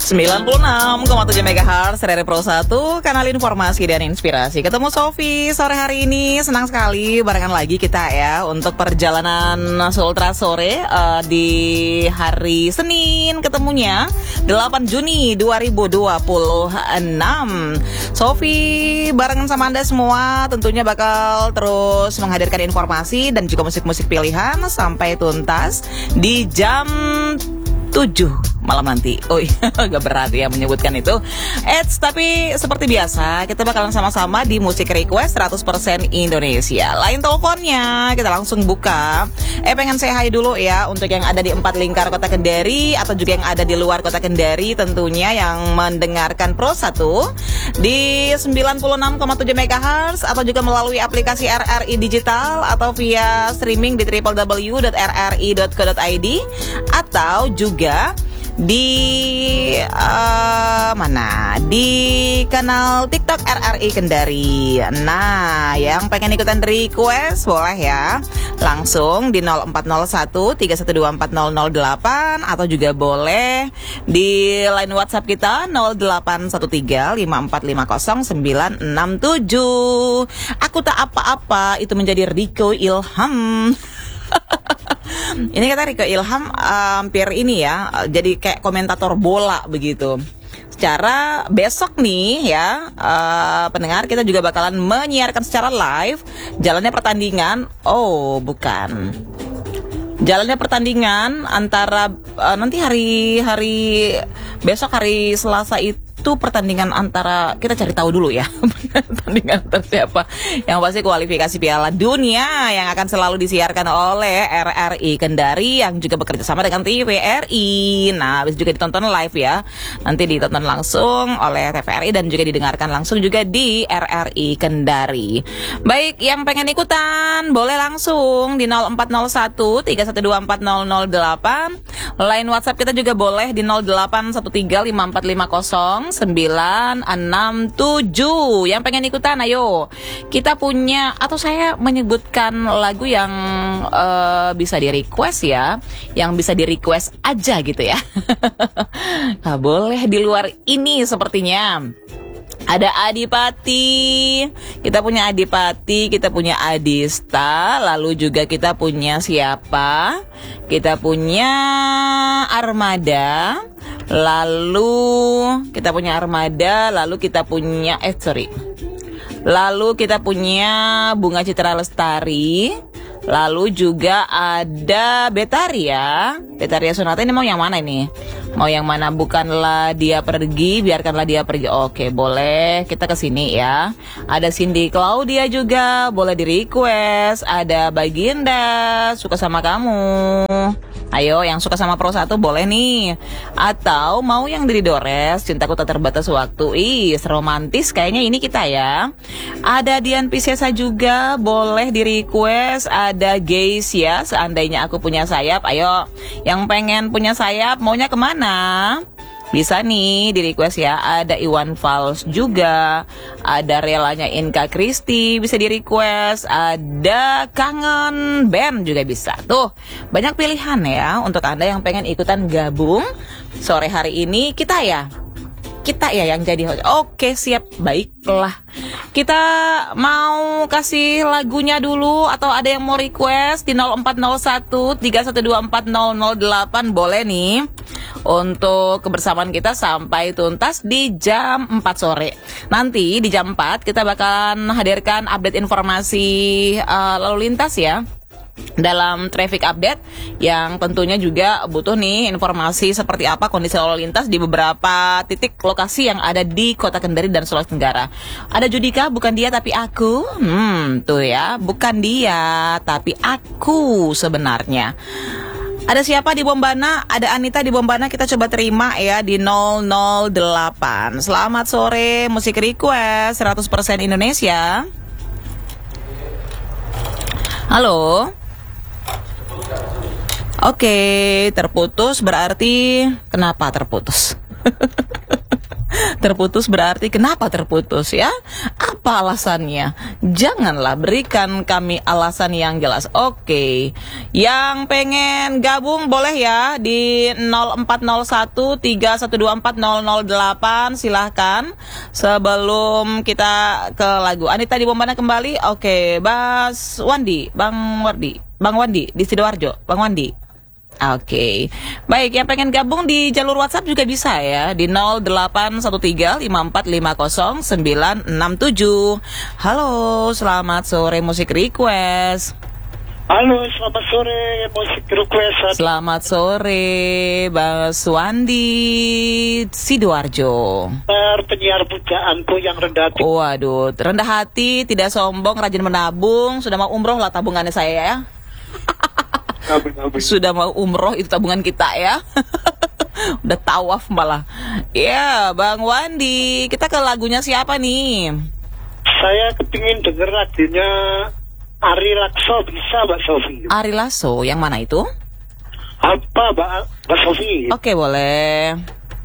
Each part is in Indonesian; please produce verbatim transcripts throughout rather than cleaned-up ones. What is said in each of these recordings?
sembilan puluh enam koma tujuh megahertz R R I Pro satu, kanal informasi dan inspirasi. Ketemu Sofi sore hari ini, senang sekali barengan lagi kita ya untuk perjalanan Sultra sore uh, di hari Senin ketemunya delapan Juni dua ribu dua puluh enam. Sofi barengan sama Anda semua tentunya bakal terus menghadirkan informasi dan juga musik-musik pilihan sampai tuntas di jam tujuh malam nanti. Oh iya, agak berat ya menyebutkan itu. Eits, tapi seperti biasa kita bakalan sama-sama di musik request seratus persen Indonesia. Lain teleponnya, kita langsung buka. Eh pengen say hi dulu ya untuk yang ada di empat lingkar kota Kendari atau juga yang ada di luar kota Kendari tentunya yang mendengarkan Pro satu di sembilan puluh enam koma tujuh megahertz atau juga melalui aplikasi R R I Digital atau via streaming di w w w dot r r i dot co dot i d atau juga di uh, mana di kanal TikTok R R I Kendari. Nah, yang pengen ikutan request boleh ya langsung di nol empat nol satu tiga satu dua empat nol nol delapan atau juga boleh di line WhatsApp kita nol delapan satu tiga lima empat lima nol sembilan enam tujuh. Aku tak apa-apa itu menjadi Rico Ilham. Ini kata Rico Ilham hampir um, ini ya, jadi kayak komentator bola begitu. Secara besok nih ya, uh, pendengar kita juga bakalan menyiarkan secara live jalannya pertandingan. Oh bukan, jalannya pertandingan antara uh, nanti hari hari besok hari Selasa itu pertandingan antara, kita cari tahu dulu ya pertandingan antara siapa. Yang pasti kualifikasi Piala Dunia yang akan selalu disiarkan oleh R R I Kendari yang juga bekerja sama dengan T V R I. Nah, bisa juga ditonton live ya. Nanti ditonton langsung oleh T V R I dan juga didengarkan langsung juga di R R I Kendari. Baik, yang pengen ikutan boleh langsung di nol empat nol satu tiga satu dua empat nol nol delapan. Line WhatsApp kita juga boleh di nol delapan satu tiga lima empat lima nol sembilan enam tujuh. Yang pengen ikutan ayo. Kita punya, atau saya menyebutkan lagu yang uh, bisa di request ya, yang bisa di request aja gitu ya. Nah, boleh di luar ini sepertinya. Ada Adipati, kita punya Adipati, kita punya Adista, lalu juga kita punya siapa? Kita punya Armada, lalu kita punya Armada, lalu kita punya, eh sorry, lalu kita punya Bunga Citra Lestari, lalu juga ada Betaria, Betaria Sonata. Ini mau yang mana ini? Mau yang mana? Bukanlah dia pergi, biarkanlah dia pergi. Oke, boleh. Kita ke sini ya. Ada Cindy Claudia juga, boleh di request. Ada Baginda, suka sama kamu. Ayo, yang suka sama Pro satu boleh nih. Atau mau yang dari Dores, Cintaku Tak Terbatas Waktu. Ih, romantis kayaknya ini kita ya. Ada Dian Piscesa juga, boleh di request. Ada Gays ya, Seandainya Aku Punya Sayap. Ayo, yang pengen punya sayap maunya kemana? Bisa nih di request ya. Ada Iwan Fals juga, ada relanya Inka Kristi bisa di request, ada Kangen Band juga bisa. Tuh, banyak pilihan ya untuk Anda yang pengen ikutan gabung sore hari ini. Kita ya Kita ya yang jadi host. Oke, siap, baiklah. Kita mau kasih lagunya dulu atau ada yang mau request di nol empat nol satu tiga satu dua empat nol nol delapan boleh nih. Untuk kebersamaan kita sampai tuntas di jam empat sore. Nanti di jam empat kita bakalan hadirkan update informasi uh, lalu lintas ya, dalam traffic update yang tentunya juga butuh nih informasi seperti apa kondisi lalu lintas di beberapa titik lokasi yang ada di Kota Kendari dan Sulawesi Tenggara. Ada Judika, bukan dia tapi aku. Hmm, tuh ya, bukan dia tapi aku sebenarnya. Ada siapa di Bombana? Ada Anita di Bombana, kita coba terima ya di nol nol delapan. Selamat sore, musik request seratus persen Indonesia. Halo. Oke, terputus berarti kenapa terputus? Terputus berarti kenapa terputus ya? Apa alasannya? Janganlah berikan kami alasan yang jelas. Oke, yang pengen gabung boleh ya di nol empat nol satu tiga satu dua empat nol nol delapan, silahkan. Sebelum kita ke lagu, Anita di Bombana kembali. Oke, Bas Wandi, Bang Wardi, Bang Wandi di Sidoarjo, Bang Wandi. Oke, baik, yang pengen gabung di jalur WhatsApp juga bisa ya di nol delapan satu tiga lima empat lima nol sembilan enam tujuh. Halo, selamat sore musik request. Halo, selamat sore musik request. Selamat sore Bang Wandi Sidoarjo. Penyiar pujaanku yang rendah hati. Waduh, rendah hati, tidak sombong, rajin menabung. Sudah mau umroh lah tabungannya saya ya. Sudah mau umroh itu tabungan kita ya. Udah tawaf malah. Ya, Bang Wandi, kita ke lagunya siapa nih? Saya kepingin denger lagunya Ari Lasso, bisa Mbak Sofi? Ari Lasso, yang mana itu? Apa Mbak, Mbak Sofi? Oke, boleh.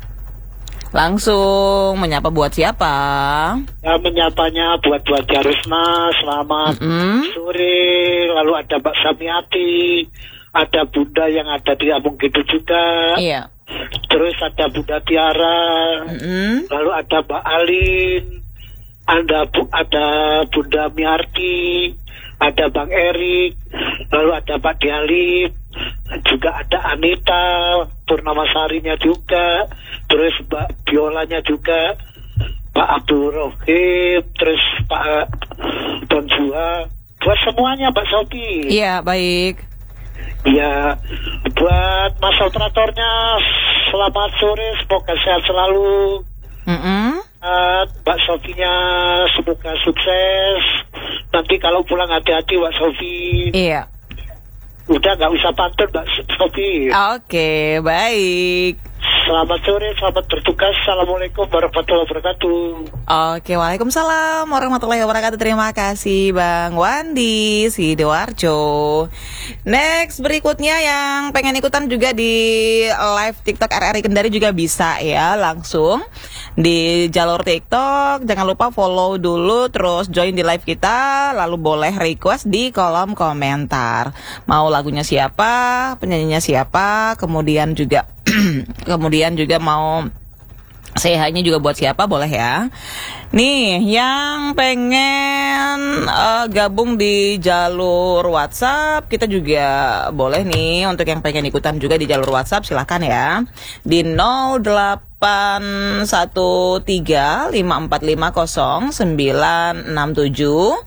Langsung menyapa buat siapa? Ya, menyapanya buat buat Jarusna, selamat Mm-mm. sore. Lalu ada Mbak Samiati, ada Bunda yang ada di Kampung Gitu juga. Iya. Terus ada Bunda Tiara. Mm-mm. Lalu ada Mbak Alin, ada Bu, ada Bunda Miarti, ada Bang Erik, lalu ada Pak Dialip, juga ada Anita, Purnamasarinya juga, terus Mbak Biolanya juga, Pak Abdul Rohim, terus Pak Don Jua, buat semuanya Pak Sofi. Iya, baik. Ya, buat mas operatornya selamat sore, semoga sehat selalu. Mm-mm. Uh, Mbak Sofinya semoga sukses. Nanti kalau pulang hati-hati Mbak Sofi. Iya. Udah nggak usah pantun Mbak Sofi. Oke, baik. Selamat sore, selamat bertugas. Assalamualaikum warahmatullahi wabarakatuh. Oke, waalaikumsalam warahmatullahi wabarakatuh. Terima kasih Bang Wandi Sidoarjo. Next, berikutnya yang pengen ikutan juga di live TikTok R R I Kendari juga bisa ya, langsung di jalur TikTok. Jangan lupa follow dulu, terus join di live kita, lalu boleh request di kolom komentar. Mau lagunya siapa, penyanyinya siapa, kemudian juga kemudian juga mau say hi-nya juga buat siapa, boleh ya. Nih, yang pengen uh, gabung di jalur WhatsApp, kita juga boleh nih. Untuk yang pengen ikutan juga di jalur WhatsApp, silahkan ya. Di nol delapan satu tiga lima empat lima nol sembilan enam tujuh.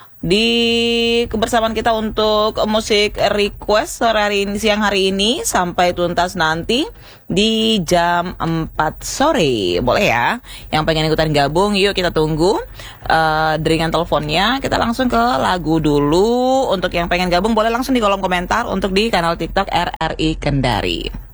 Di kebersamaan kita untuk musik request sore hari ini, siang hari ini sampai tuntas nanti di jam empat sore. Boleh ya? Yang pengen ikutan gabung, yuk kita tunggu uh, deringan teleponnya. Kita langsung ke lagu dulu. Untuk yang pengen gabung boleh langsung di kolom komentar untuk di kanal TikTok R R I Kendari.